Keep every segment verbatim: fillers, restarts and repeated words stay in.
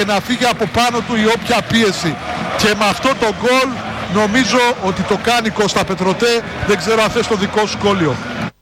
να φύγει από πάνω του η όποια πίεση. Και με αυτό το γκολ νομίζω ότι το κάνει Κώστα Πετρωτέ. Δεν ξέρω αν θες το δικό σου σχόλιο.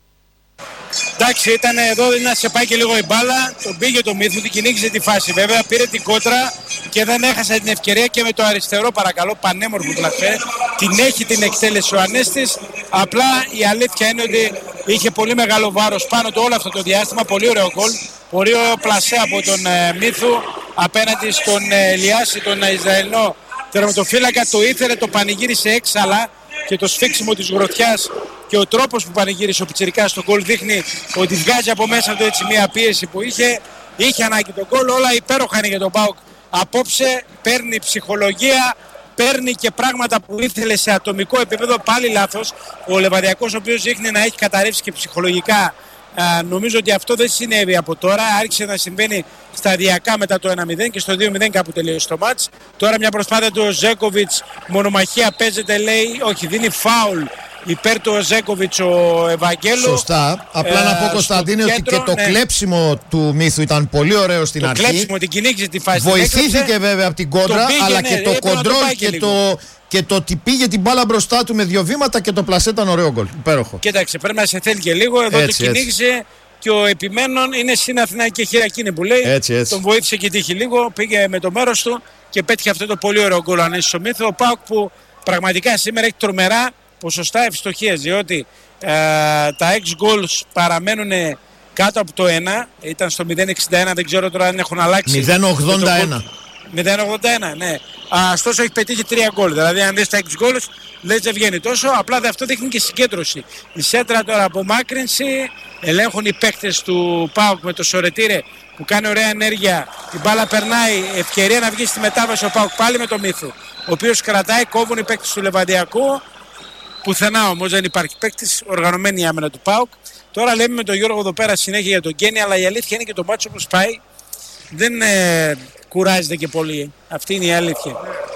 Εντάξει, ήταν εδώ να σε πάει και λίγο η μπάλα, τον πήγε το Μύθου, την κυνήγησε τη φάση βέβαια, πήρε την κόντρα και δεν έχασε την ευκαιρία και με το αριστερό παρακαλώ, πανέμορφο πλασέ, την έχει την εκτέλεση ο Ανέστης, απλά η αλήθεια είναι ότι είχε πολύ μεγάλο βάρος πάνω του όλο αυτό το διάστημα, πολύ ωραίο γκολ, πολύ ωραίο πλασέ από τον ε, Μύθου απέναντι στον ε, Λιάση, τον ε, Ισραηλινό τερματοφύλακα, το ήθελε, το πανηγύρισε έξαλα και το σφίξιμο της γροθιάς και ο τρόπος που πανηγύρισε ο πιτσιρικάς στον γκολ δείχνει ότι βγάζει από μέσα του έτσι μια πίεση που είχε. Είχε ανάγκη τον γκολ, όλα υπέροχα είναι για τον ΠΑΟΚ. Απόψε παίρνει ψυχολογία, παίρνει και πράγματα που ήθελε σε ατομικό επίπεδο, πάλι λάθος. Ο Λεβαδιακός ο οποίος δείχνει να έχει καταρρεύσει και ψυχολογικά. Α, νομίζω ότι αυτό δεν συνέβη από τώρα, άρχισε να συμβαίνει σταδιακά μετά το ένα μηδέν και στο δύο μηδέν κάπου τελείωσε το μάτς. Τώρα μια προσπάθεια του Ζέκοβιτς, μονομαχία παίζεται λέει, όχι δίνει φάουλ υπέρ του Ζέκοβιτς ο Ευαγγέλου. Σωστά. Απλά ε, να πω Κωνσταντίνε ότι και το ναι. κλέψιμο του Μύθου ήταν πολύ ωραίο στην το αρχή. Το κλέψιμο, την κυνήγησε τη φάση. Βοηθήθηκε βέβαια από την κόντρα, πήγε, αλλά ναι, και το κοντρόλ το και, το, και το ότι πήγε την μπάλα μπροστά του με δύο βήματα και το πλασέ ήταν ωραίο γκολ. Υπέροχο. Κοίταξε, πρέπει να σε θέλει και λίγο. Εδώ έτσι, το κυνήγησε έτσι. Και ο επιμένων είναι στην Αθηνά και χειρακίνη που λέει. Έτσι, έτσι. Τον βοήθησε και τύχει λίγο, πήγε με το μέρος του και πέτυχε αυτό το πολύ ωραίο γκολ ανέσαι στο Μύθο. Ο ΠΑΟΚ που πραγματικά σήμερα έχει τρομερά ποσοστά ευστοχίας, διότι ε, τα ex goals παραμένουν κάτω από το ένα, ήταν στο μηδέν εξήντα ένα, δεν ξέρω τώρα αν έχουν αλλάξει. μηδέν ογδόντα ένα. μηδέν ογδόντα ένα, ναι. Ωστόσο έχει πετύχει τρία γκολ, δηλαδή αν δεις τα ex goals λες δεν βγαίνει τόσο, απλά αυτό δείχνει και συγκέντρωση. Η σέντρα τώρα απομάκρυνση, ελέγχουν οι παίκτες του ΠΑΟΚ με το Σορετήρε που κάνει ωραία ενέργεια, η μπάλα περνάει, ευκαιρία να βγει στη μετάβαση ο ΠΑΟΚ πάλι με το Μύθο, ο οποίος κρατάει, κόβουν οι παίκτες του Λεβαδιακού. Πουθενά όμως δεν υπάρχει παίκτης, οργανωμένη η άμυνα του ΠΑΟΚ. Τώρα λέμε με τον Γιώργο εδώ πέρα συνέχεια για τον Γκένι, αλλά η αλήθεια είναι και το μάτσο όπως πάει δεν ε, κουράζεται και πολύ. Αυτή είναι η αλήθεια.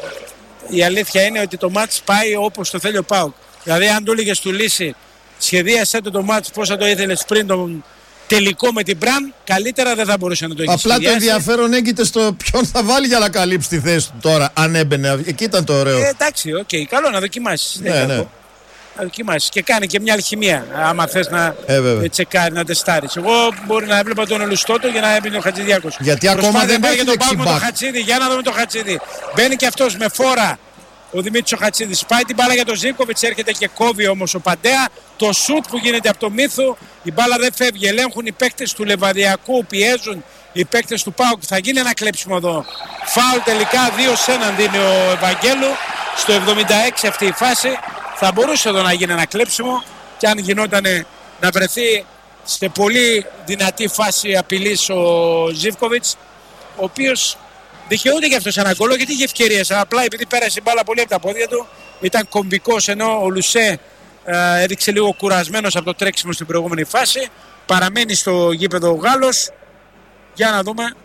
Η αλήθεια είναι ότι το μάτς πάει όπως το θέλει ο ΠΑΟΚ. Δηλαδή αν του έλεγες του Λύση σχεδίασέ το το μάτς πώς θα το ήθελες πριν τον τελικό με την Μπραν, καλύτερα δεν θα μπορούσε να το έχει Απλά σχεδιάσει. το ενδιαφέρον έγκυται στο ποιον θα βάλει για να καλύψει τη θέση του τώρα, αν έμπαινε. Εκεί ήταν το ωραίο. Ε, εντάξει, οκ, okay, καλό να δοκιμάσεις. Ναι, ναι. Να δοκιμάσεις και κάνει και μια αλχημία άμα θες να ε, τσεκάρει, να τεστάρεις. Εγώ μπορεί να έβλεπα τον Ολουστότο για να έμπαινε ο Χατζηδιάκος. Γιατί ακόμα δεν έχει τον Πάο με τον Χατζηδί. Για να δούμε τον Χατζηδί. Μπαίνει και αυτός με φόρα ο Δημήτρης ο Χατζηδής. Πάει την μπάλα για τον Ζίβκοβιτς, έρχεται και κόβει όμως ο Παντέα. Το σουτ που γίνεται από το Μύθο, η μπάλα δεν φεύγει. Ελέγχουν οι παίκτες του Λεβαδιακού, πιέζουν οι παίκτες του ΠΑΟΚ. Θα γίνει ένα κλέψιμο εδώ. Φάουλ τελικά, δύο σε έναν δίνει ο Ευαγγέλου. Στο εβδομήντα έξι αυτή η φάση. Θα μπορούσε εδώ να γίνει ένα κλέψιμο και αν γινόταν να βρεθεί σε πολύ δυνατή φάση απειλής ο Ζίβκοβιτς, ο οποίος δικαιούται και αυτός ένα γκολ γιατί είχε ευκαιρίες. Απλά επειδή πέρασε η μπάλα πολύ από τα πόδια του, ήταν κομβικός, ενώ ο Λουσέ ε, έδειξε λίγο κουρασμένος από το τρέξιμο στην προηγούμενη φάση. Παραμένει στο γήπεδο ο Γάλλος. Για να δούμε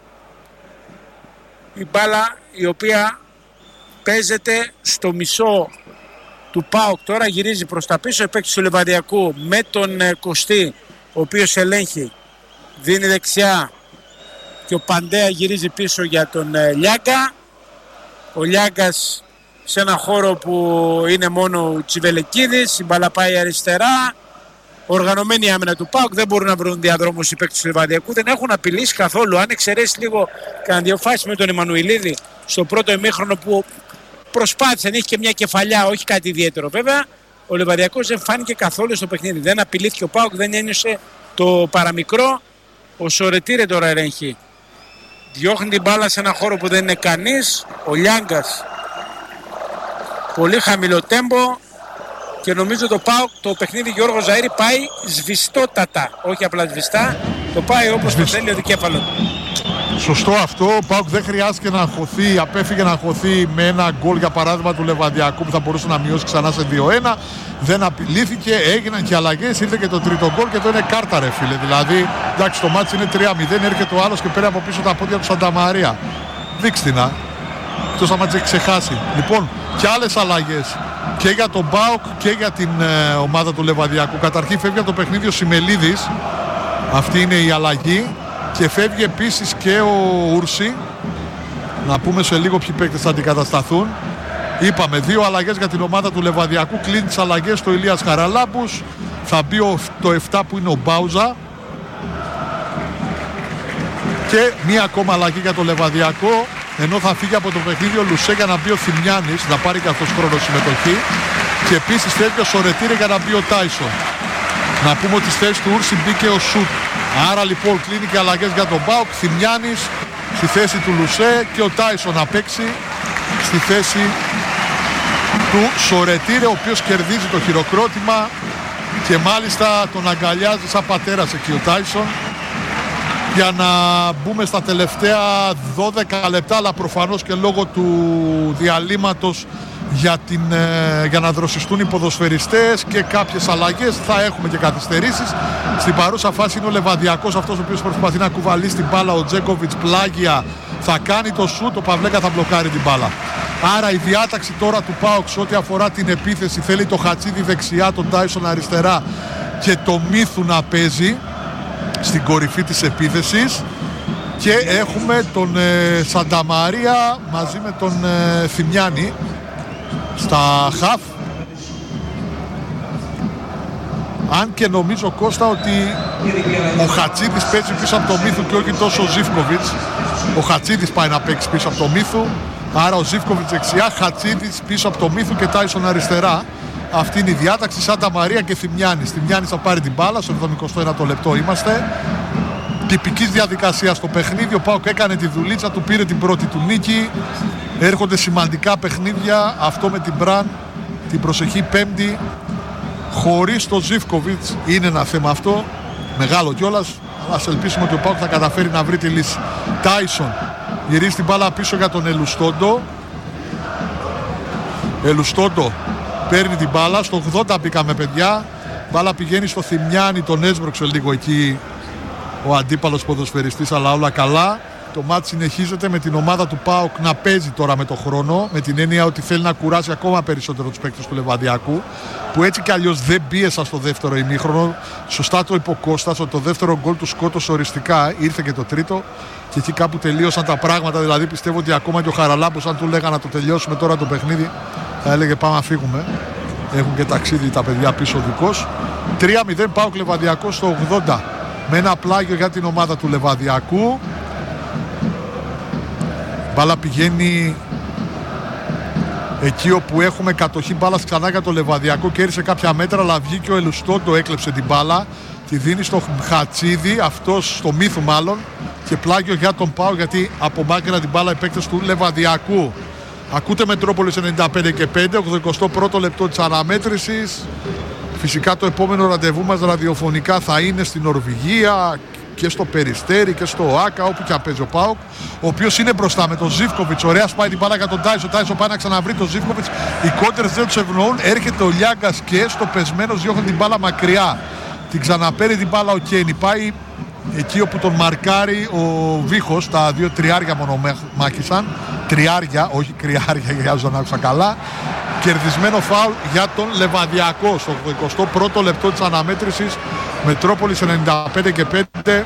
η μπάλα η οποία παίζεται στο μισό του ΠΑΟΚ, τώρα γυρίζει προς τα πίσω, η παίκτης του Λεβαδιακού με τον ε, Κωστή, ο οποίος ελέγχει, δίνει δεξιά και ο Παντέα γυρίζει πίσω για τον ε, Λιάγκα. Ο Λιάγκας σε ένα χώρο που είναι μόνο ο Τσιβελεκίδης, η μπάλα πάει αριστερά, οργανωμένη άμυνα του ΠΑΟΚ, δεν μπορούν να βρουν διαδρόμους οι παίκτες του Λεβαδιακού, δεν έχουν απειλήσει καθόλου, αν εξαιρέσει λίγο κανένα δύο φάσεις με τον Εμμανουηλίδη στο πρώτο ημίχρονο που προσπάθησε, είχε και μια κεφαλιά, όχι κάτι ιδιαίτερο βέβαια. Ο Λεβαδιακός δεν φάνηκε καθόλου στο παιχνίδι. Δεν απειλήθηκε ο ΠΑΟΚ, δεν ένιωσε το παραμικρό. Ο Σορετήρε τώρα ελέγχει. Διώχνει την μπάλα σε ένα χώρο που δεν είναι κανείς. Ο Λιάγκας. Πολύ χαμηλό τέμπο. Και νομίζω το ΠΑΟΚ, το παιχνίδι Γιώργο Ζαΐρη πάει σβηστότατα. Όχι απλά σβηστά. Το πάει όπως το θέλει ο δικέφαλο. Σωστό αυτό, ο ΠΑΟΚ δεν χρειάστηκε να αγχωθεί, απέφυγε να αγχωθεί με ένα γκολ για παράδειγμα του Λεβαδιακού που θα μπορούσε να μειώσει ξανά σε δύο ένα. Δεν απειλήθηκε, έγιναν και αλλαγές, ήρθε και το τρίτο γκολ και εδώ είναι κάρτα ρε φίλε. Δηλαδή, εντάξει το μάτι είναι τρία μηδέν, έρχεται ο άλλος και παίρνει από πίσω τα πόδια του Σανταμαρία. Δείξτε να, εκτός άμα τις έχει ξεχάσει. Λοιπόν, και άλλες αλλαγές και για τον ΠΑΟΚ και για την ε, ομάδα του Λεβαδιακού. Καταρχήν φεύγει από το παιχνίδι ο Σιμελίδης, αυτή είναι η αλλαγή. Και φεύγει επίσης και ο Ούρση. Να πούμε σε λίγο ποιοι παίκτες θα αντικατασταθούν. Είπαμε δύο αλλαγές για την ομάδα του Λεβαδιακού. Κλείνει τις αλλαγές το Ηλίας Χαραλάμπους. Θα μπει το επτά που είναι ο Μπάουζα. Και μία ακόμα αλλαγή για το Λεβαδιακό. Ενώ θα φύγει από το παιχνίδι ο Λουσέ για να μπει ο Θημιάνης, να πάρει και αυτός χρόνο συμμετοχή. Και επίσης φεύγει ο Σορετήρη για να μπει ο Τάισον. Να πούμε ότι στη θέση του Ούρση μπήκε ο Σουτ. Άρα λοιπόν κλείνει και αλλαγές για τον ΠΑΟΚ. Θημιάνης στη θέση του Λουσέ και ο Τάισον να παίξει στη θέση του Σορετήρη, ο οποίος κερδίζει το χειροκρότημα και μάλιστα τον αγκαλιάζει σαν πατέρας εκεί ο Τάισον. Για να μπούμε στα τελευταία δώδεκα λεπτά, αλλά προφανώς και λόγω του διαλύματος για, την, ε, για να δροσιστούν οι ποδοσφαιριστές και κάποιες αλλαγές, θα έχουμε και καθυστερήσεις. Στην παρούσα φάση είναι ο Λεβαδιακός αυτός ο οποίος προσπαθεί να κουβαλήσει την μπάλα. Ο Τζέκοβιτς πλάγια θα κάνει το σουτ, ο Παυλέκα θα μπλοκάρει την μπάλα. Άρα η διάταξη τώρα του ΠΑΟΚ σε ό,τι αφορά την επίθεση θέλει το Χατσίδη δεξιά, τον Τάισον αριστερά και το Μίθου να παίζει στην κορυφή της επίθεσης. Και έχουμε τον ε, Σανταμαρία μαζί με τον ε, Θημιάνη στα χαφ. Αν και νομίζω, Κώστα, ότι ο Χατσίδης παίζει πίσω από το Μίθου και όχι τόσο ο Ζίβκοβιτς. Ο Χατσίδης πάει να παίξει πίσω από το Μίθου. Άρα ο Ζίβκοβιτς δεξιά, Χατσίδης πίσω από το Μίθου και Τάισον αριστερά. Αυτή είναι η διάταξη. Σανταμαρία και Θημιάνης. Θημιάνης θα πάρει την μπάλα, στο εβδομηκοστό ένατο λεπτό είμαστε. Τυπικής διαδικασίας στο παιχνίδι. Ο ΠΑΟΚ έκανε τη δουλίτσα του, πήρε την πρώτη του νίκη. Έρχονται σημαντικά παιχνίδια. Αυτό με την Μπραν την προσεχή Πέμπτη. Χωρίς το Ζίβκοβιτς είναι ένα θέμα αυτό. Μεγάλο κιόλας. Ας ελπίσουμε ότι ο ΠΑΟΚ θα καταφέρει να βρει τη λύση. Τάισον γυρίζει την μπάλα πίσω για τον Ελουστόντο. Ελουστόντο παίρνει την μπάλα. Στο ογδόντα μπήκαμε, παιδιά. Μπάλα πηγαίνει στο Θημιάνη, τον έσβρωξε λίγο εκεί ο αντίπαλος ποδοσφαιριστής, αλλά όλα καλά. Το μάτς συνεχίζεται με την ομάδα του ΠΑΟΚ να παίζει τώρα με το χρόνο, με την έννοια ότι θέλει να κουράσει ακόμα περισσότερο τους παίκτες του Λεβαδιακού, που έτσι κι αλλιώς δεν πίεσαν στο δεύτερο ημίχρονο. Σωστά το είπε ο Κώστας ότι το δεύτερο γκολ του σκότωσε οριστικά, ήρθε και το τρίτο και εκεί κάπου τελείωσαν τα πράγματα. Δηλαδή πιστεύω ότι ακόμα και ο Χαραλάμπος, αν του λέγανε να το τελειώσουμε τώρα το παιχνίδι, θα έλεγε πάμε να φύγουμε. Έχουν και ταξίδι τα παιδιά πίσω δικός. τρία μηδέν ΠΑΟΚ Λεβαδιακό στο ογδόντα, με ένα πλάγιο για την ομάδα του Λεβαδιακού. Μπάλα πηγαίνει εκεί όπου έχουμε κατοχή μπάλας ξανά για το Λεβαδιακό. Κέρδισε κάποια μέτρα, αλλά βγήκε ο Ελουστόντο, έκλεψε την μπάλα. Τη δίνει στο Χατσίδη, αυτός στο Μίθου μάλλον. Και πλάγιο για τον ΠΑΟΚ, γιατί απομάκρυναν την μπάλα οι παίκτες του Λεβαδιακού. Ακούτε Μετρόπολης ενενήντα πέντε και πέντε, ογδοηκοστό πρώτο λεπτό της αναμέτρησης. Φυσικά το επόμενο ραντεβού μας ραδιοφωνικά θα είναι στην Νορβηγία και στο Περιστέρι και στο Άκα, όπου και αν παίζει ο ΠΑΟΚ, ο οποίος είναι μπροστά με τον Ζίβκοβιτς. Ωραία σπάει την μπάλα για τον Τάισον. Ο Τάισον πάει να ξαναβρει τον Ζίβκοβιτς. Οι κόντερες δεν τους ευνοούν. Έρχεται ο Λιάγκας και στο πεσμένος διώχνει την μπάλα μακριά. Την ξαναπαίρνει την μπάλα ο Κένι. Πάει εκεί όπου τον μαρκάρει ο Βίχος. Τα δύο τριάρια μόνο μάχησαν. Τριάρια, όχι κρυάρια, για να άκουσα καλά. Κερδισμένο φάουλ για τον Λεβαδιακό στο ογδοηκοστό πρώτο λεπτό της αναμέτρησης. Μετρόπολης ενενήντα πέντε και πέντε.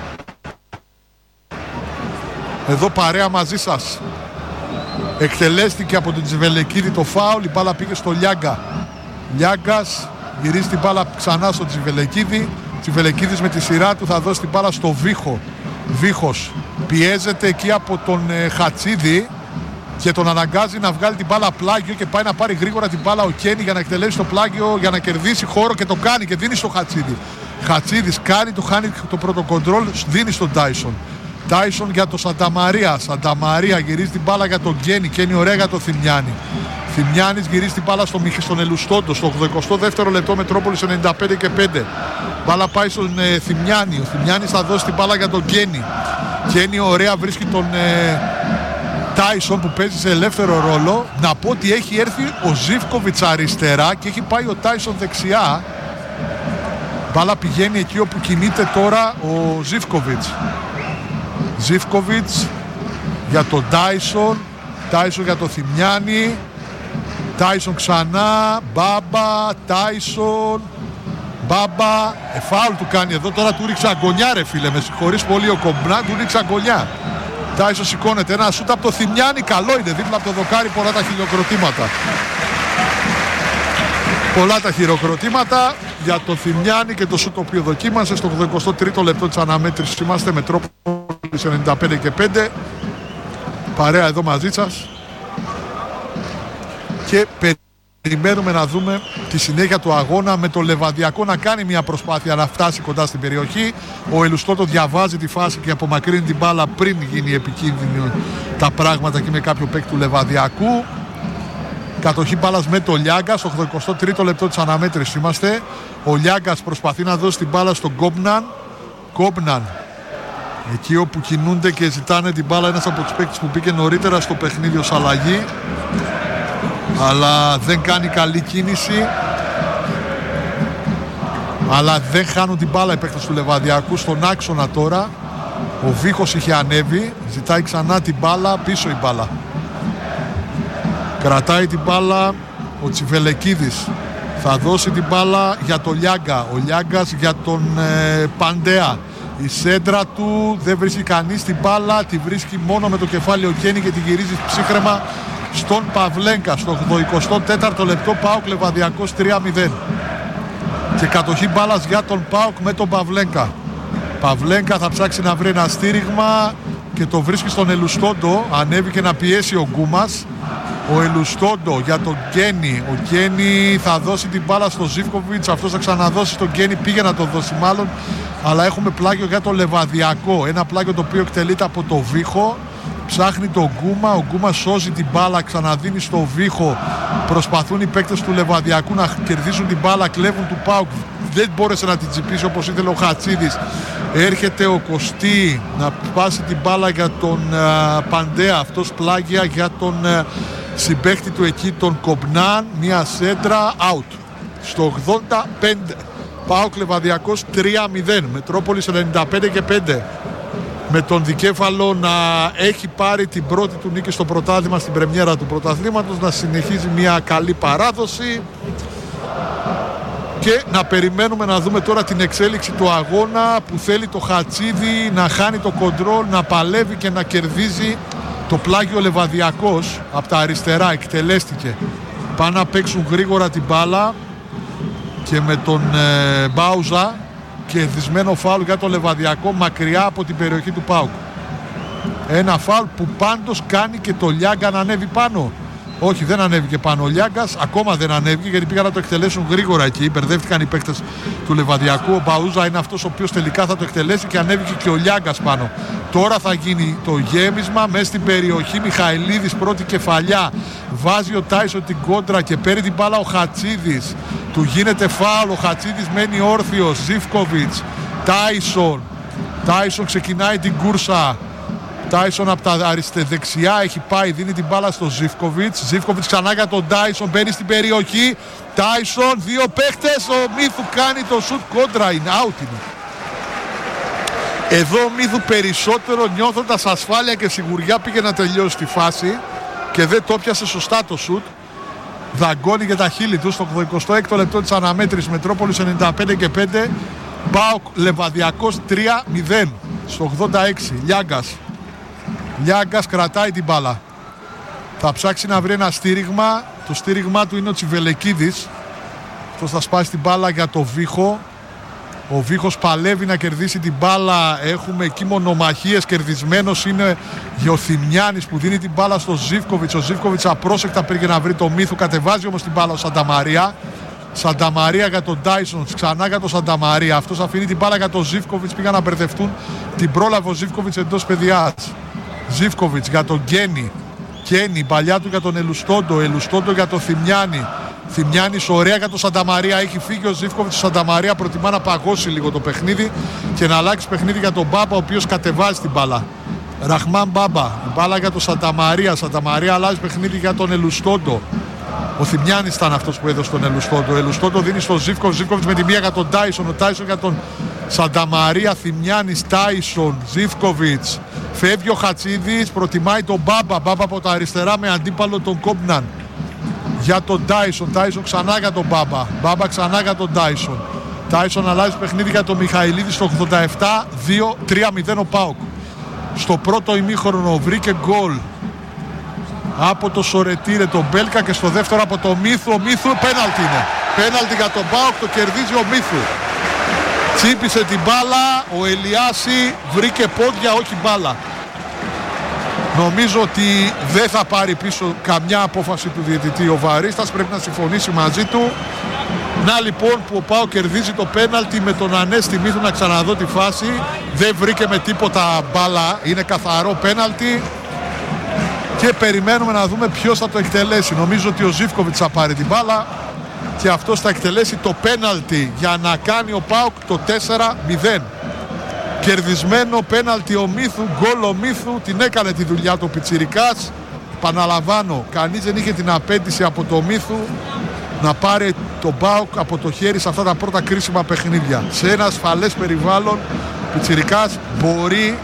Εδώ παρέα μαζί σας. Εκτελέστηκε από τον Τζιβελεκίδη το φάουλ. Η μπάλα πήγε στο Λιάγκα. Λιάγκας γυρίζει την μπάλα ξανά στο Τζιβελεκίδη. Τζιβελεκίδης με τη σειρά του θα δώσει την μπάλα στο Βίχο. Βίχος πιέζεται εκεί από τον ε, Χατσίδη και τον αναγκάζει να βγάλει την μπάλα πλάγιο και πάει να πάρει γρήγορα την μπάλα ο Κένι για να εκτελέσει το πλάγιο, για να κερδίσει χώρο, και το κάνει και δίνει στο Χατσίδη. Χατσίδης κάνει, του χάνει το πρώτο κοντρόλ, δίνει στον Τάισον. Τάισον για τον Σανταμαρία. Σανταμαρία γυρίζει την μπάλα για τον Κένι. Κένι ωραία για τον Θημιάνη. Θημιάνης γυρίζει την μπάλα στο Μιχ, στον Ελουστόντο. Στο ογδοηκοστό δεύτερο λεπτό Μετρόπολης ενενήντα πέντε και πέντε. Μπάλα πάει στον ε, Θημιάνη. Ο Θημιάνης θα δώσει την μπάλα για τον Κένι. Κένι ωραία βρίσκει τον ε, Τάισον που παίζει σε ελεύθερο ρόλο. Να πω ότι έχει έρθει ο Ζίβκοβιτς αριστερά και έχει πάει ο Τάισον δεξιά. Μπάλα πηγαίνει εκεί όπου κινείται τώρα ο Ζίβκοβιτς. Ζίβκοβιτς για τον Τάισον. Τάισον για τον Θημιάνη. Τάισον ξανά. Μπάμπα. Τάισον. Μπάμπα. Ε, φάουλ του κάνει εδώ. Τώρα του ρίξε αγκονιά, ρε φίλε. Με συγχωρείς πολύ ο Κομπνά. Του ρίξε αγκονιά. Τάισον σηκώνεται, ένα σούτ από το Θημιάνι, καλό είναι, δίπλα από το δοκάρι, πολλά τα χειροκροτήματα. Πολλά τα χειροκροτήματα για το Θημιάνι και το σούτ το οποίο δοκίμασε στο ογδοηκοστό τρίτο λεπτό της αναμέτρησης. Είμαστε Μετρόπολης ενενήντα πέντε και πέντε. Παρέα εδώ μαζί σας. Και περιμένουμε να δούμε τη συνέχεια του αγώνα με το Λεβαδιακό να κάνει μια προσπάθεια να φτάσει κοντά στην περιοχή. Ο Ελουστότο διαβάζει τη φάση και απομακρύνει την μπάλα πριν γίνει επικίνδυνο τα πράγματα και με κάποιο παίκτη του Λεβαδιακού. Κατοχή μπάλας με το Λιάγκα στο ογδοηκοστό τρίτο λεπτό της αναμέτρησης είμαστε. Ο Λιάγκας προσπαθεί να δώσει την μπάλα στον Κόμπναν. Κόμπναν, εκεί όπου κινούνται και ζητάνε την μπάλα, ένας από τους παίκτες που μπήκε νωρίτερα στο παιχνίδι ως αλλαγή, αλλά δεν κάνει καλή κίνηση. Αλλά δεν χάνουν την μπάλα οι παίκτες του Λεβαδιακού στον άξονα τώρα. Ο Βίχος είχε ανέβει, ζητάει ξανά την μπάλα, πίσω η μπάλα. Κρατάει την μπάλα ο Τσιβελεκίδης. Θα δώσει την μπάλα για τον Λιάγκα. Ο Λιάγκας για τον ε, Παντέα. Η σέντρα του δεν βρίσκει κανείς την μπάλα. Τη βρίσκει μόνο με το κεφάλι ο Κένι και τη γυρίζει ψύχρεμα στον Παυλέγκα. Στο ογδοηκοστό τέταρτο λεπτό ΠΑΟΚ Λεβαδιακός τρία μηδέν. Και κατοχή μπάλας για τον ΠΑΟΚ με τον Παυλέγκα. Παυλέγκα θα ψάξει να βρει ένα στήριγμα και το βρίσκει στον Ελουστόντο. Ανέβηκε να πιέσει ο Γκούμας. Ο Ελουστόντο για τον Γκένι. Ο Γκένι θα δώσει την μπάλα στο Ζίβκοβιτς. Αυτός θα ξαναδώσει στον Γκένι. Πήγε να το δώσει μάλλον. Αλλά έχουμε πλάγιο για το Λεβαδιακό. Ένα πλάγιο το οποίο εκτελείται από το Βίχο. Ψάχνει τον Γκούμα. Ο Γκούμα σώζει την μπάλα. Ξαναδίνει στο Βίχο. Προσπαθούν οι παίκτες του Λεβαδιακού να κερδίσουν την μπάλα. Κλέβουν του ΠΑΟΚ. Δεν μπόρεσε να την τσιπήσει όπως ήθελε ο Χατσίδης. Έρχεται ο Κωστή να πάσει την μπάλα για τον uh, Παντέα. Αυτός πλάγια για τον uh, συμπαίχτη του εκεί, τον Κομπνάν. Μια σέντρα out. Στο ογδόντα πέντε. ΠΑΟΚ Λεβαδιακός τρία μηδέν. Μετρόπολης ενενήντα πέντε και πέντε. Με τον Δικέφαλο να έχει πάρει την πρώτη του νίκη στο πρωτάθλημα, στην πρεμιέρα του πρωταθλήματος, να συνεχίζει μια καλή παράδοση και να περιμένουμε να δούμε τώρα την εξέλιξη του αγώνα που θέλει το Χατσίδη να χάνει το κοντρόλ, να παλεύει και να κερδίζει. Το πλάγιο Λεβαδιακός από τα αριστερά εκτελέστηκε. Πάνε να παίξουν γρήγορα την μπάλα και με τον ε, Μπάουζα κερδισμένο φάουλ για το Λεβαδιακό μακριά από την περιοχή του ΠΑΟΚ. Ένα φάουλ που πάντως κάνει και το Λιάγκα να ανέβει πάνω. Όχι, δεν ανέβηκε πάνω ο Λιάγκας, ακόμα δεν ανέβηκε γιατί πήγαν να το εκτελέσουν γρήγορα εκεί. Μπερδεύτηκαν οι παίκτες του Λεβαδιακού. Ο Μπαούζα είναι αυτός ο οποίος τελικά θα το εκτελέσει και ανέβηκε και ο Λιάγκας πάνω. Τώρα θα γίνει το γέμισμα μέσα στην περιοχή. Μιχαηλίδης πρώτη κεφαλιά. Βάζει ο Τάισον την κόντρα και παίρνει την μπάλα ο Χατσίδης. Του γίνεται φάουλ. Ο Χατσίδης μένει όρθιος. Ζίβκοβιτς. Τάισον. Τάισον ξεκινάει την κούρσα. Τάισον από τα αριστερά έχει πάει, δίνει την μπάλα στο Ζίβκοβιτς. Ζίβκοβιτς ξανά για τον Τάισον, μπαίνει στην περιοχή. Τάισον, δύο παίχτες. Ο Μίθου κάνει το σουτ κόντρα, είναι out είναι. Εδώ ο Μίθου περισσότερο νιώθοντας ασφάλεια και σιγουριά πήγε να τελειώσει τη φάση και δεν το πιάσε σωστά το σουτ. Δαγκώνει για τα χείλη του στο ογδοηκοστό έκτο λεπτό της αναμέτρησης. Μετρόπολης ενενήντα πέντε και πέντε. ΠΑΟΚ Λεβαδιακός τρία μηδέν στο ογδόντα έξι. Λιάγκας. Λιάγκας κρατάει την μπάλα. Θα ψάξει να βρει ένα στήριγμα. Το στήριγμά του είναι ο Τσιβελεκίδης. Αυτός θα σπάσει την μπάλα για το Βίχο. Ο Βίχος παλεύει να κερδίσει την μπάλα. Έχουμε εκεί μονομαχίες. Κερδισμένος είναι ο Θημιάνης που δίνει την μπάλα στο Ζίβκοβιτς. Ο Ζίβκοβιτς απρόσεκτα πήγε να βρει το Μίθου. Κατεβάζει όμως την μπάλα ο Σανταμαρία. Σανταμαρία για τον Τάισον. Ξανά για τον Σανταμαρία. Αυτός αφήνει την μπάλα για τον Ζίβκοβιτς. Πήγαν να μπερδευτούν. Την πρόλαβε ο Ζίβκοβιτς εντός παιδιάς. Ζίβκοβιτς για τον Γκένι. Γκένι, παλιά του για τον Ελουστόντο. Ελουστόντο για τον Θημιάνη. Θημιάνης ωραία για τον Σανταμαρία. Έχει φύγει ο Ζίβκοβιτς. Ο Σανταμαρία προτιμά να παγώσει λίγο το παιχνίδι και να αλλάξει παιχνίδι για τον Μπάμπα, ο οποίος κατεβάζει την μπάλα. Ραχμάν Μπάμπα. Μπάλα για τον Σανταμαρία. Σανταμαρία αλλάζει παιχνίδι για τον Ελουστόντο. Ο Θημιάνης ήταν αυτός που έδωσε τον Ελουστόντο. Ο Ελουστόντο δίνει στον Ζίβκοβιτς. Ζίβκοβιτς με τη μία για τον Τάισον. Ο Τάισον για τον Σανταμαρία. Θημιάνης, Τάισον, Ζίβκοβιτς. Φεύγει ο Χατσίδης. Προτιμάει τον Μπάμπα. Μπάμπα από τα αριστερά με αντίπαλο τον Κόμπναν. Για τον Τάισον. Τάισον ξανά για τον Μπάμπα. Μπάμπα ξανά για τον Τάισον. Τάισον αλλάζει παιχνίδι για τον Μιχαηλίδη στο ογδόντα επτά. δύο τρία μηδέν ο ΠΑΟΚ. Στο πρώτο ημίχρονο βρήκε γκολ από το Σορετήρε τον Μπέλκα και στο δεύτερο από το Μίθου. Ο Μίθου πέναλτι είναι. Πέναλτι για τον ΠΑΟΚ, το κερδίζει ο Μίθου. Τσίπησε την μπάλα, ο Ελιάση βρήκε πόδια, όχι μπάλα. Νομίζω ότι δεν θα πάρει πίσω καμιά απόφαση του διαιτητή ο Βαρίστας, πρέπει να συμφωνήσει μαζί του. Να λοιπόν που ο ΠΑΟΚ κερδίζει το πέναλτι με τον Ανέστη Μίθου, να ξαναδώ τη φάση. Δεν βρήκε με τίποτα μπάλα, είναι καθαρό πέναλτι. Και περιμένουμε να δούμε ποιος θα το εκτελέσει. Νομίζω ότι ο Ζίβκοβιτς θα πάρει την μπάλα και αυτός θα εκτελέσει το πέναλτι για να κάνει ο ΠΑΟΚ το τέσσερα μηδέν. Κερδισμένο πέναλτι ο Μίθου, γκολ ο Μίθου, την έκανε τη δουλειά του Πιτσιρικάς. Παναλαμβάνω, κανείς δεν είχε την απέτηση από το Μίθου να πάρει τον ΠΑΟΚ από το χέρι σε αυτά τα πρώτα κρίσιμα παιχνίδια. Σε ένα ασφαλές περιβάλλον, Πιτσιρικάς μπορεί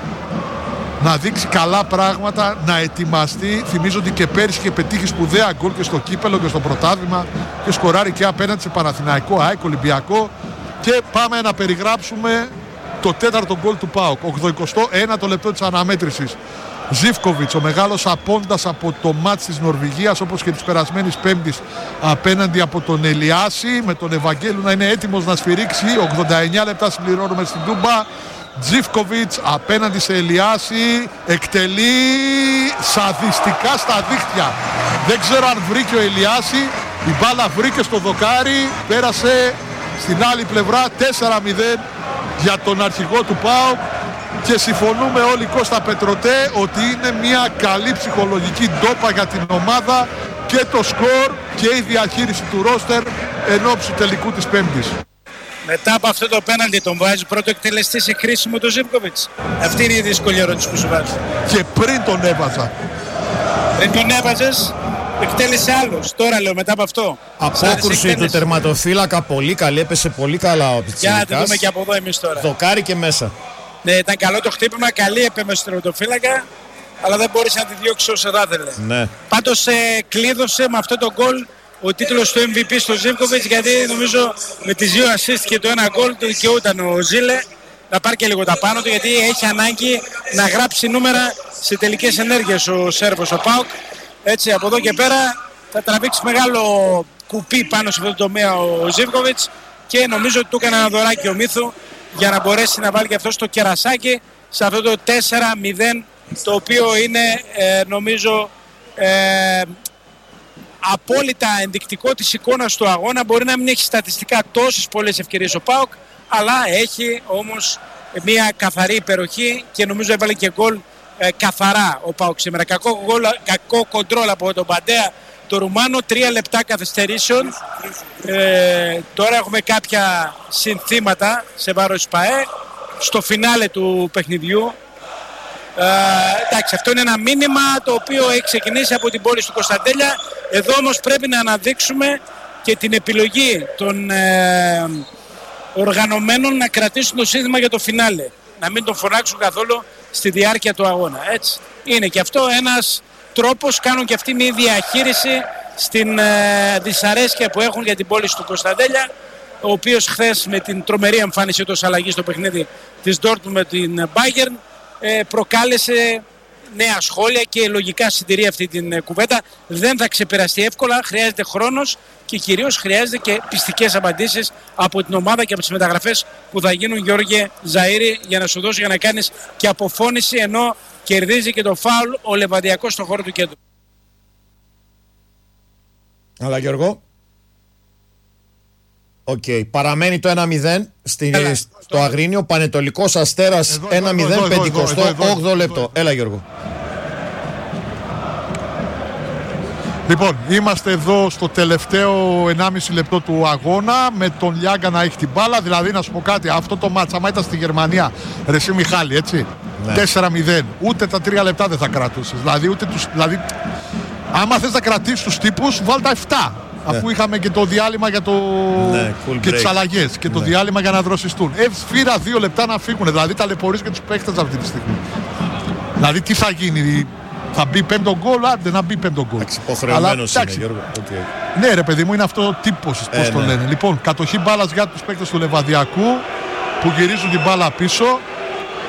να δείξει καλά πράγματα, να ετοιμαστεί. Θυμίζω ότι και πέρυσι είχε πετύχει σπουδαία γκολ και στο κύπελο και στο πρωτάθλημα και σκοράρει και απέναντι σε Παναθηναϊκό, ΑΕΚ, Ολυμπιακό. Και πάμε να περιγράψουμε το τέταρτο γκολ του ΠΑΟΚ. ογδοηκοστό ένατο λεπτό της αναμέτρησης. Ζίβκοβιτς, ο μεγάλος απόντας από το μάτς της Νορβηγίας, όπως και της περασμένης Πέμπτης απέναντι από τον Ελιάση, με τον Ευαγγέλου να είναι έτοιμος να σφυρίξει. ογδόντα εννιά λεπτά συμπληρώνουμε στην Τούμπα. Τζίβκοβιτς απέναντι σε Ελιάση, εκτελεί σαδιστικά στα δίχτυα. Δεν ξέρω αν βρήκε ο Ελιάση, η μπάλα βρήκε στο δοκάρι, πέρασε στην άλλη πλευρά. Τέσσερα μηδέν για τον αρχηγό του ΠΑΟΚ και συμφωνούμε όλοι, Κώστα Πετρωτέ, ότι είναι μια καλή ψυχολογική ντόπα για την ομάδα και το σκορ και η διαχείριση του ρόστερ εν ώψη τελικού της Πέμπτης. Μετά από αυτό το πέναλτι τον βάζει πρώτο εκτελεστή σε κρίσιμο το Ζίβκοβιτς. Αυτή είναι η δύσκολη ερώτηση που σου βάζω. Και πριν τον έβαζα. Πριν τον έβαζες, εκτέλεσε άλλος. Τώρα λέω μετά από αυτό. Απόκρουση του τερματοφύλακα πολύ καλή, έπεσε πολύ καλά ο Πιτσιρικάς. Για να τη δούμε και από εδώ εμείς τώρα. Δοκάρι και μέσα. Ναι, ήταν καλό το χτύπημα, καλή επέμβαση του τερματοφύλακα, αλλά δεν μπόρεσε να τη διώξει όσο θα ήθελε. Ναι. Πάντως ε, κλείδωσε με αυτό το γκολ ο τίτλος του εμ βι πι στο Ζίβκοβιτς, γιατί νομίζω με τις δύο assist και το ένα γκολ του δικαιούταν ο Ζήλε να πάρει και λίγο τα πάνω του, γιατί έχει ανάγκη να γράψει νούμερα σε τελικές ενέργειες ο Σέρβος, ο ΠΑΟΚ. Έτσι από εδώ και πέρα θα τραβήξει μεγάλο κουπί πάνω σε αυτό το τομέα ο Ζίβκοβιτς και νομίζω ότι του έκανε ένα δωράκι ο Μίθου για να μπορέσει να βάλει και αυτό στο κερασάκι σε αυτό το τέσσερα μηδέν, το οποίο είναι ε, νομίζω ε, απόλυτα ενδεικτικό της εικόνας του αγώνα. Μπορεί να μην έχει στατιστικά τόσες πολλές ευκαιρίες ο ΠΑΟΚ, αλλά έχει όμως μια καθαρή υπεροχή και νομίζω έβαλε και γκολ ε, καθαρά ο ΠΑΟΚ σήμερα. Κακό, γκολ, κακό κοντρόλ από τον Παντέα το Ρουμάνο, τρία λεπτά καθυστερήσεων. Ε, τώρα έχουμε κάποια συνθήματα σε βάρος ΠΑΕ στο φινάλε του παιχνιδιού. Ε, εντάξει, αυτό είναι ένα μήνυμα το οποίο έχει ξεκινήσει από την πόλη του Κωνσταντέλια. Εδώ όμως πρέπει να αναδείξουμε και την επιλογή των ε, οργανωμένων να κρατήσουν το σύνθημα για το φινάλε, να μην τον φωνάξουν καθόλου στη διάρκεια του αγώνα. Έτσι. Είναι και αυτό ένας τρόπος, κάνουν και αυτή μια διαχείριση στην ε, δυσαρέσκεια που έχουν για την πόλη του Κωνσταντέλια, ο οποίος χθες με την τρομερή εμφάνιση του αλλαγή στο παιχνίδι της Dortmund με την Bayern ε, προκάλεσε νέα σχόλια και λογικά συντηρεί αυτή την ε, κουβέντα. Δεν θα ξεπεραστεί εύκολα, χρειάζεται χρόνος και κυρίως χρειάζεται και πιστικές απαντήσεις από την ομάδα και από τις μεταγραφές που θα γίνουν, Γιώργε Ζαΐρη, για να σου δώσω για να κάνεις και αποφώνηση, ενώ κερδίζει και το φάουλ ο Λεβαδιακός στον χώρο του κέντρου. Αλλά Γιώργο. Οκ, okay. Παραμένει το ένα μηδέν στη, Έλα, στο το... Αγρίνιο. Πανετολικός Αστέρας ένα μηδέν, πενηκοστό όγδοο λεπτό. Έλα Γιώργο. Λοιπόν, είμαστε εδώ στο τελευταίο ενάμιση λεπτό του αγώνα με τον Λιάγκα να έχει την μπάλα. Δηλαδή, να σου πω κάτι, αυτό το μάτσα, άμα ήταν στη Γερμανία, ρε εσύ Μιχάλη, έτσι, ναι. τέσσερα μηδέν, ούτε τα τρία λεπτά δεν θα κρατούσες. Δηλαδή, ούτε τους, δηλαδή, άμα θες να κρατήσεις τους τύπους, βάλ τα επτά. Ναι. Αφού είχαμε και το διάλειμμα για το... ναι, cool και τις αλλαγές και το ναι. διάλειμμα για να δροσιστούν. Ε, σφύρα δύο λεπτά να φύγουν. Δηλαδή, ταλαιπωρείς και τους παίχτες αυτή τη στιγμή. Δηλαδή, τι θα γίνει, θα μπει πέμπτο γκολ, άντε να μπει πέμπτο γκολ. Υποχρεωμένος είναι, Γιώργο. Okay. Ναι, ρε παιδί μου, είναι αυτό τύπος, πώς ε, το ναι. λένε. Λοιπόν, κατοχή μπάλας για τους παίκτες του Λεβαδιακού που γυρίζουν την μπάλα πίσω.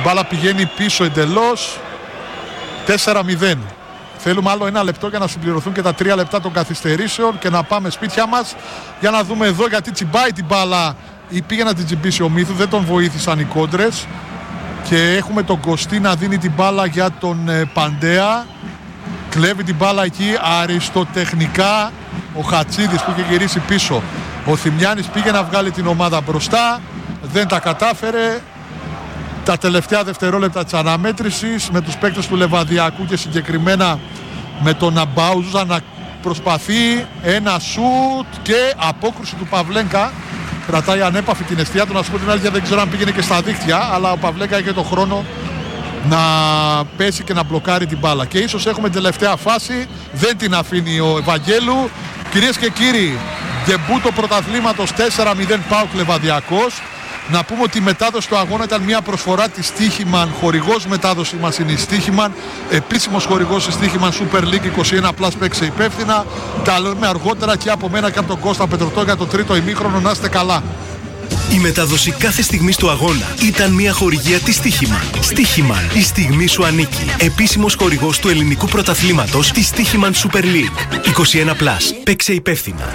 μπάλα πηγαίνει πίσω εντελώς. τέσσερα μηδέν. Θέλουμε άλλο ένα λεπτό για να συμπληρωθούν και τα τρία λεπτά των καθυστερήσεων και να πάμε σπίτια μας. Για να δούμε εδώ, γιατί τσιμπάει την μπάλα ή πήγε να την τσιμπήσει ο Μύθου, δεν τον βοήθησαν οι κόντρες. Και έχουμε τον Κωστή να δίνει την μπάλα για τον ε, Παντέα. Κλέβει την μπάλα εκεί αριστοτεχνικά ο Χατσίδης που είχε γυρίσει πίσω. Ο Θημιάνης πήγε να βγάλει την ομάδα μπροστά, δεν τα κατάφερε. Τα τελευταία δευτερόλεπτα της αναμέτρησης με τους παίκτες του Λεβαδιακού και συγκεκριμένα με τον Αμπάουζα να προσπαθεί ένα σουτ και απόκρουση του Παυλέγκα. Κρατάει ανέπαφη την αιστεία του, να σου πω την αλήθεια, δεν ξέρω αν πήγαινε και στα δίχτυα, αλλά ο Παυλέγκα είχε τον χρόνο να πέσει και να μπλοκάρει την μπάλα. Και ίσως έχουμε την τελευταία φάση, δεν την αφήνει ο Ευαγγέλου. Κυρίες και κύριοι, ντεμπούτο πρωταθλήματος τέσσερα μηδέν ΠΑΟΚ Λεβαδιακός. Να πούμε ότι η μετάδοση του αγώνα ήταν μια προσφορά της Στίχημαν. Χορηγός μετάδοση μας είναι η Στίχημαν. Επίσημος χορηγός η Στίχημαν Super League είκοσι ένα Plus, παίξε υπεύθυνα. Τα λέμε αργότερα και από μένα και από τον Κώστα Πετρωτό για το τρίτο ημίχρονο. Να είστε καλά. Η μετάδοση κάθε στιγμής του αγώνα ήταν μια χορηγία της Στίχημαν. Στίχημαν, η στιγμή σου ανήκει. Επίσημος χορηγός του ελληνικού πρωταθλήματος της Στίχημαν Super League είκοσι ένα Plus, παίξε υπεύθυνα.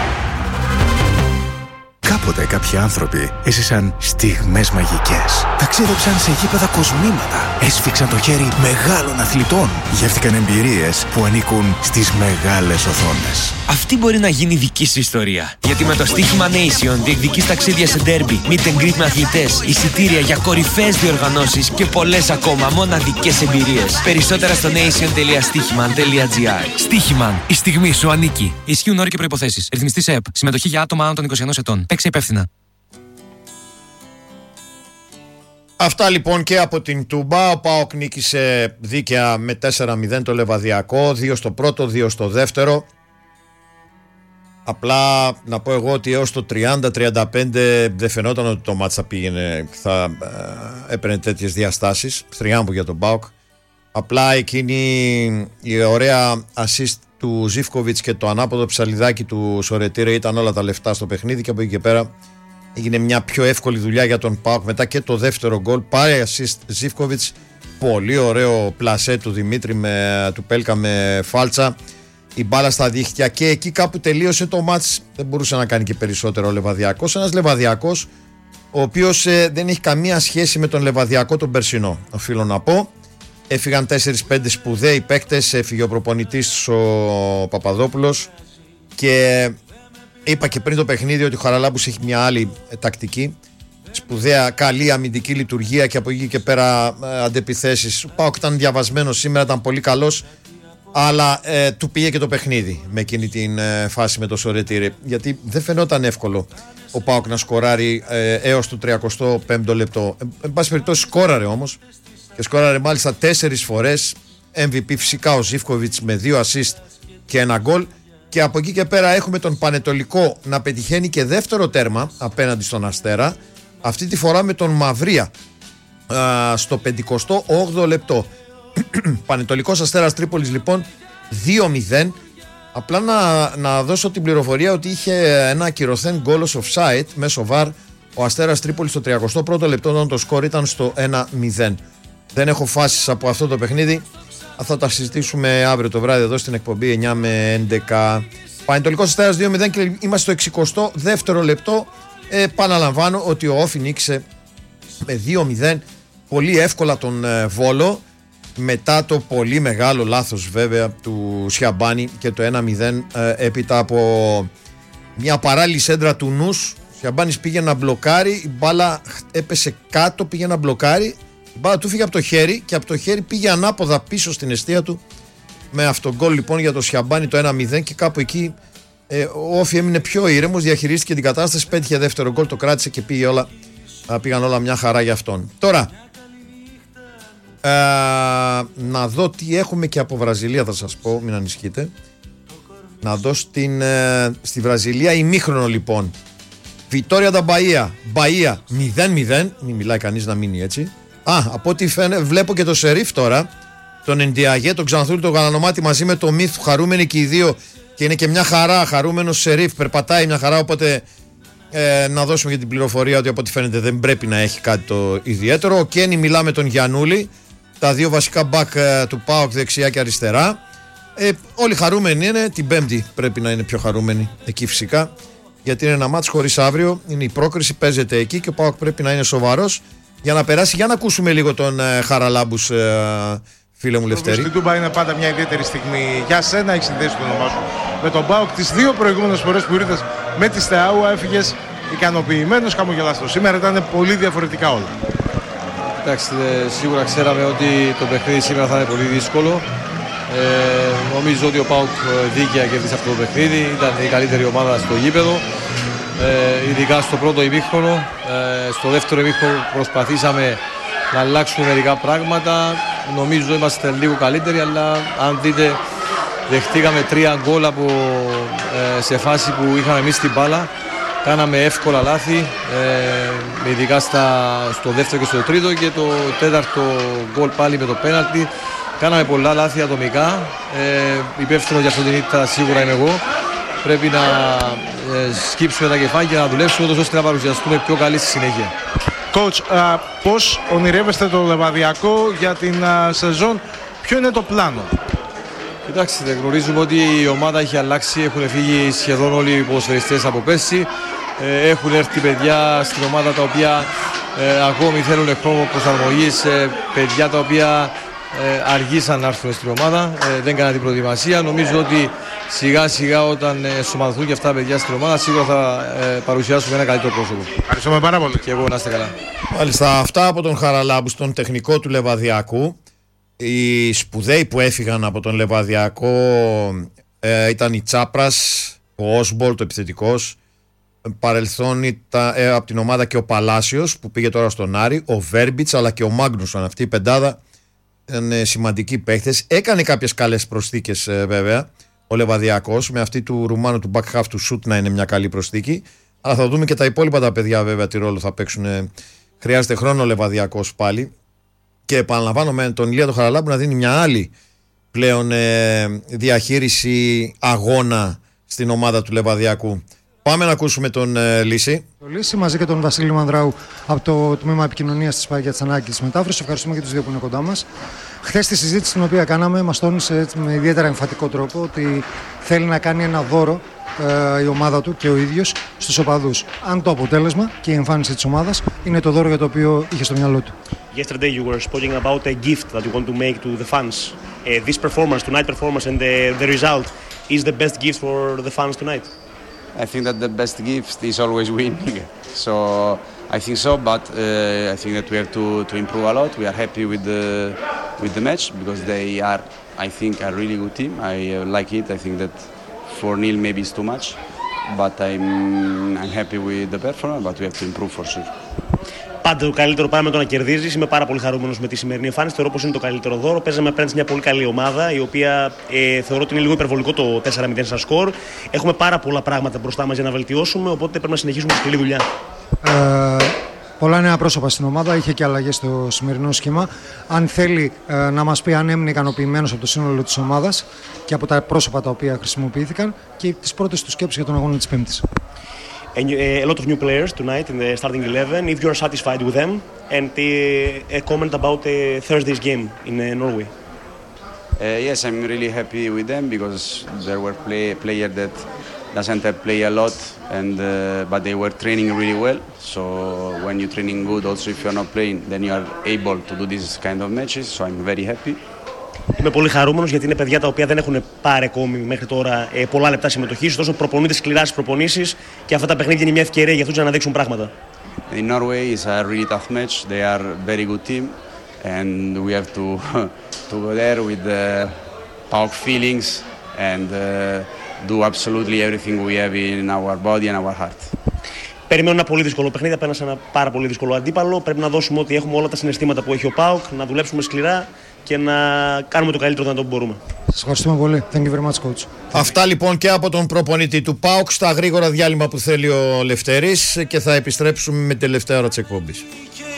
Κάποτε κάποιοι άνθρωποι έζησαν στιγμές μαγικές. Ταξίδεψαν σε γήπεδα κοσμήματα. Έσφιξαν το χέρι μεγάλων αθλητών. Γεύτηκαν εμπειρίες που ανήκουν στις μεγάλες οθόνες. Αυτή μπορεί να γίνει δική σου ιστορία. Γιατί με το Στοίχημα Nation διεκδικείς ταξίδια σε ντέρμπι, meet and greet με αθλητές, εισιτήρια για κορυφαίες διοργανώσεις και πολλές ακόμα μοναδικές εμπειρίες. Περισσότερα στο nation τελεία στοίχημαν τελεία gr. Στοίχημαν, η στιγμή σου ανήκει. Ισχύουν όροι και προϋποθέσεις. Ρυθμιστής ΕΕΠ. Συμμετοχή για άτομα άνω των είκοσι ενός ετών. Παίξε υπεύθυνα. Αυτά λοιπόν και από την Τούμπα. Ο ΠΑΟΚ νίκησε δίκαια με τέσσερα μηδέν το Λεβαδιακό. δύο στο πρώτο, δύο στο δεύτερο. Απλά να πω εγώ ότι έως το τριάντα τριάντα πέντε δεν φαινόταν ότι το μάτς θα πήγαινε, θα ε, έπαιρνε τέτοιες διαστάσεις. Θριάμβου για τον ΠΑΟΚ. Απλά εκείνη η ωραία assist του Ζίβκοβιτς και το ανάποδο ψαλιδάκι του Σορετήρε ήταν όλα τα λεφτά στο παιχνίδι, και από εκεί και πέρα έγινε μια πιο εύκολη δουλειά για τον ΠΑΟΚ. Μετά και το δεύτερο γκολ, πάρε assist Ζίβκοβιτς, πολύ ωραίο πλασέ του Δημήτρη με, του Πέλκα με φάλτσα, η μπάλα στα δίχτυα, και εκεί κάπου τελείωσε το μάτς. Δεν μπορούσε να κάνει και περισσότερο ο Λεβαδιακός. Ένας Λεβαδιακός ο οποίος ε, δεν έχει καμία σχέση με τον Λεβαδιακό τον περσινό, οφείλω να πω. Έφυγαν τέσσερις πέντε σπουδαίοι παίκτες, έφυγε ο προπονητής ο Παπαδόπουλος, και είπα και πριν το παιχνίδι ότι ο Χαραλάμπους έχει μια άλλη ε, τακτική. Σπουδαία, καλή αμυντική λειτουργία, και από εκεί και πέρα ε, αντεπιθέσεις. Ο ΠΑΟΚ ήταν διαβασμένος σήμερα, ήταν πολύ καλός, αλλά ε, του πήγε και το παιχνίδι με εκείνη την ε, φάση με το Σορετήρι, γιατί δεν φαινόταν εύκολο ο ΠΑΟΚ να σκοράρει ε, έως το τριανταπέντε πέμπτο λεπτό. Ε, εν πάση περιπτώσει σκόραρε όμως, και σκόραρε μάλιστα τέσσερις φορές. εμ βι πι φυσικά ο Ζίβκοβιτς με δύο assist και ένα γκολ. Και από εκεί και πέρα έχουμε τον Πανετολικό να πετυχαίνει και δεύτερο τέρμα απέναντι στον Αστέρα, αυτή τη φορά με τον Μαυρία α, στο πενηκοστό όγδοο λεπτό. Πανετολικός Αστέρας Τρίπολης λοιπόν δύο μηδέν. Απλά να, να δώσω την πληροφορία ότι είχε ένα ακυρωθέν γκολ ως offside μέσω βαρ ο Αστέρας Τρίπολης στο τριαντοστό πρώτο λεπτό, όταν το σκορ ήταν στο ένα μηδέν. Δεν έχω φάσεις από αυτό το παιχνίδι. Θα τα συζητήσουμε αύριο το βράδυ εδώ στην εκπομπή εννιά με έντεκα. Πανετολικός Αστέρας δύο μηδέν και είμαστε στο εξηκοστό δεύτερο λεπτό. Ε, Παναλαμβάνω ότι ο Όφι νίκησε με δύο μηδέν πολύ εύκολα τον ε, Βόλο, μετά το πολύ μεγάλο λάθος βέβαια του Σιαμπάνη και το ένα μηδέν ε, έπειτα από μια παράλληλη σέντρα του Νους. Ο Σιαμπάνης πήγε να μπλοκάρει, η μπάλα έπεσε κάτω, πήγε να μπλοκάρει, η μπάλα του φύγε από το χέρι και από το χέρι πήγε ανάποδα πίσω στην εστία του. Με αυτόν γκολ λοιπόν για το Σιαμπάνη το ένα μηδέν, και κάπου εκεί ε, ο Όφι έμεινε πιο ήρεμος, διαχειρίστηκε την κατάσταση, πέτυχε δεύτερο γκολ, το κράτησε και πήγε όλα, πήγαν όλα μια χαρά για αυτόν. Τώρα ε, να δω τι έχουμε και από Βραζιλία, θα σας πω, μην ανησυχείτε. Να δω στην, ε, στη Βραζιλία ημίχρονο λοιπόν. Βιτόρια τα Μπαΐα, Μπαΐα μηδέν μηδέν, μην μιλάει κανείς να μείνει έτσι. Α, από ό,τι φαίνεται, βλέπω και το Σερίφ τώρα, τον Εντιαγέ, τον Ξανθούλη, τον Γαλανομάτι μαζί με το Μύθου, χαρούμενοι και οι δύο, και είναι και μια χαρά, χαρούμενος Σερίφ, περπατάει μια χαρά, οπότε Ε, να δώσουμε για την πληροφορία ότι από ό,τι φαίνεται δεν πρέπει να έχει κάτι το ιδιαίτερο. Ο Κένι μιλά με τον Γιαννούλη, τα δύο βασικά μπακ ε, του ΠΑΟΚ δεξιά και αριστερά. Ε, όλοι χαρούμενοι είναι. Την Πέμπτη πρέπει να είναι πιο χαρούμενοι εκεί φυσικά, γιατί είναι ένα μάτς χωρίς αύριο. Είναι η πρόκριση, παίζεται εκεί και ο ΠΑΟΚ πρέπει να είναι σοβαρός για να περάσει. Για να ακούσουμε λίγο τον ε, Χαραλάμπους, ε, φίλε μου Λευτέρη. Στην Τούμπα είναι πάντα μια ιδιαίτερη στιγμή για σένα. Έχει συνδέσει το όνομά σου με τον ΠΑΟΚ. Τις δύο προηγούμενες φορές που ήρθες με τη Στεάουα έφυγες ικανοποιημένος, χαμογελαστός. Σήμερα ήταν πολύ διαφορετικά όλα. Εντάξει, σίγουρα ξέραμε ότι το παιχνίδι σήμερα θα είναι πολύ δύσκολο. Ε, νομίζω ότι ο ΠΑΟΚ δίκαια κέρδισε αυτό το παιχνίδι. Ήταν η καλύτερη ομάδα στο γήπεδο. Ε, ειδικά στο πρώτο ημίχρονο. Ε, στο δεύτερο ημίχρονο προσπαθήσαμε να αλλάξουμε μερικά πράγματα. Νομίζω είμαστε λίγο καλύτεροι, αλλά αν δείτε, δεχτήκαμε τρία γκολ από, ε, σε φάση που είχαμε εμείς την μπάλα. Κάναμε εύκολα λάθη, ε, ειδικά στα, στο δεύτερο και στο τρίτο, και το τέταρτο γκολ πάλι με το πέναλτι. Κάναμε πολλά λάθη ατομικά. Ε, υπεύθυνο για αυτό την ήττα σίγουρα είμαι εγώ. Πρέπει να ε, σκύψουμε τα κεφάλια και να δουλέψουμε τόσο ώστε να παρουσιαστούμε πιο καλή στη συνέχεια. Coach, α, πώς ονειρεύεστε το Λεβαδιακό για την α, σεζόν, ποιο είναι το πλάνο? Κοιτάξτε, γνωρίζουμε ότι η ομάδα έχει αλλάξει, έχουν φύγει σχεδόν όλοι οι ποδοσφαιριστές από πέρσι. Ε, έχουν έρθει παιδιά στην ομάδα τα οποία ε, ακόμη θέλουν χρόνο προσαρμογής, ε, παιδιά τα οποία ε, αργήσαν να έρθουν στην ομάδα, ε, δεν κάναν την προετοιμασία. Νομίζω ότι σιγά σιγά όταν ε, σωματωθούν και αυτά τα παιδιά στην ομάδα, σίγουρα θα ε, παρουσιάσουμε ένα καλύτερο πρόσωπο. Ευχαριστούμε πάρα πολύ. Και εγώ, να είστε καλά. Μάλιστα, αυτά από τον Χαραλάμπου, στον τεχνικό του Λεβαδιακού. Οι σπουδαίοι που έφυγαν από τον Λεβαδιακό ε, ήταν η Τσάπρας, ο Όσμπολ, το επιθετικός. Παρελθόν ήταν ε, από την ομάδα και ο Παλάσιος που πήγε τώρα στον Άρη, ο Βέρμπιτς αλλά και ο Μάγνουσον. Αυτή η πεντάδα ήταν ε, σημαντικοί παίχτες. Έκανε κάποιες καλές προσθήκες ε, βέβαια ο Λεβαδιακός, με αυτή του Ρουμάνου του back half του σουτ να είναι μια καλή προσθήκη. Αλλά θα δούμε και τα υπόλοιπα τα παιδιά βέβαια τι ρόλο θα παίξουν. Ε, χρειάζεται χρόνο ο Λεβαδιακός πάλι. Και επαναλαμβάνω με τον Ηλία τον Χαραλάμπου να δίνει μια άλλη πλέον ε, διαχείριση αγώνα στην ομάδα του Λεβαδιακού. Πάμε να ακούσουμε τον ε, Λύση. Το Λύση μαζί και τον Βασίλη Μανδράου από το τμήμα επικοινωνίας της ΠΑΕ για τις ανάγκες της μετάφρασης. Ευχαριστούμε και τους δύο που είναι κοντά μας. Χθες τη συζήτηση την οποία κάναμε μας τόνισε έτσι, με ιδιαίτερα εμφατικό τρόπο ότι θέλει να κάνει ένα δώρο ε, η ομάδα του και ο ίδιος στους οπαδούς. Αν το αποτέλεσμα και η εμφάνιση της ομάδας είναι το δώρο για το οποίο είχε στο μυαλό του. Yesterday you were speaking about a gift that you want to make to the fans. Uh, this performance, tonight performance and the, the result is the best gift for the fans tonight? I think that the best gift is always winning. So I think so, but uh, I think that we have to, to improve a lot. We are happy with the, with the match because they are, I think, a really good team. I uh, like it. I think that four nil maybe is too much, but I'm, I'm happy with the performance, but we have to improve for sure. Πάντα το καλύτερο πάει με το να κερδίζεις. Είμαι πάρα πολύ χαρούμενος με τη σημερινή εμφάνιση. Θεωρώ πως είναι το καλύτερο δώρο. Παίζαμε απέναντι μια πολύ καλή ομάδα, η οποία ε, θεωρώ ότι είναι λίγο υπερβολικό το τέσσερα μηδέν σαν σκορ. Έχουμε πάρα πολλά πράγματα μπροστά μας για να βελτιώσουμε, οπότε πρέπει να συνεχίσουμε σκληρή δουλειά. Ε, πολλά νέα πρόσωπα στην ομάδα, είχε και αλλαγές στο σημερινό σχήμα. Αν θέλει ε, να μας πει αν έμεινε ικανοποιημένος από το σύνολο της ομάδας και από τα πρόσωπα τα οποία χρησιμοποιήθηκαν και τις πρώτες του σκέψεις για τον αγώνα της Πέμπτης. And a lot of new players tonight in the starting eleven. If you are satisfied with them, and uh, a comment about uh, Thursday's game in uh, Norway. Uh, yes, I'm really happy with them because there were play players that doesn't have play a lot, and uh, but they were training really well. So when you're training good, also if you're not playing, then you are able to do this kind of matches. So I'm very happy. Είμαι πολύ χαρούμενος γιατί είναι παιδιά τα οποία δεν έχουν πάρει ακόμη μέχρι τώρα ε, πολλά λεπτά συμμετοχής, ωστόσο προπονούνται σκληρά στις προπονήσεις και αυτά τα παιχνίδια είναι μια ευκαιρία για αυτούς να αναδείξουν πράγματα. In Norway is a really tough match. They are a very good team and we have to to go there with the PAOK feelings and uh, do absolutely everything we have in our body and our heart. Περιμένω ένα πολύ δύσκολο παιχνίδι απέναντι σε ένα πάρα πολύ δύσκολο αντίπαλο. Πρέπει να δώσουμε ότι έχουμε όλα τα συναισθήματα που έχει ο ΠΑΟΚ, να δουλέψουμε σκληρά και να κάνουμε το καλύτερο δυνατό που μπορούμε. Σας ευχαριστούμε πολύ. Thank you very much, coach. Αυτά λοιπόν και από τον προπονητή του ΠΑΟΚ, στα γρήγορα διάλειμμα που θέλει ο Λευτέρης, και θα επιστρέψουμε με τελευταία ώρα της εκπομπής.